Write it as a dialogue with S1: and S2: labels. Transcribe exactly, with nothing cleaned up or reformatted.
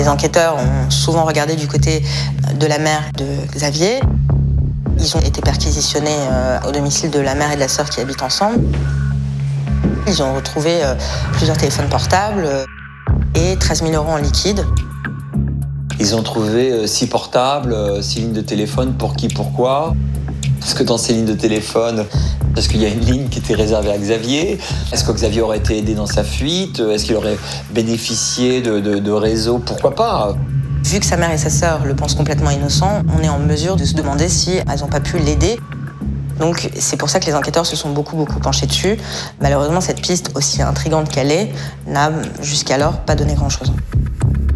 S1: Les enquêteurs ont souvent regardé du côté de la mère de Xavier. Ils ont été perquisitionnés euh, au domicile de la mère et de la sœur qui habitent ensemble. Ils ont retrouvé euh, plusieurs téléphones portables euh, et treize mille euros en liquide.
S2: Ils ont trouvé euh, six portables, euh, six lignes de téléphone, pour qui, pourquoi. Parce que dans ces lignes de téléphone, est-ce qu'il y a une ligne qui était réservée à Xavier? Est-ce que Xavier aurait été aidé dans sa fuite? Est-ce qu'il aurait bénéficié de, de, de réseaux? Pourquoi pas?
S1: Vu que sa mère et sa sœur le pensent complètement innocent, on est en mesure de se demander si elles n'ont pas pu l'aider. Donc c'est pour ça que les enquêteurs se sont beaucoup beaucoup penchés dessus. Malheureusement, cette piste, aussi intrigante qu'elle est, n'a jusqu'alors pas donné grand-chose.